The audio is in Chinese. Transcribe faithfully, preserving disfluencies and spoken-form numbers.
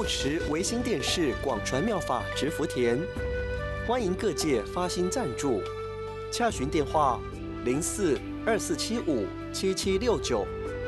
持维新电视广传妙法植福田，欢迎各界发心赞助，洽询电话零四二四七五七七六九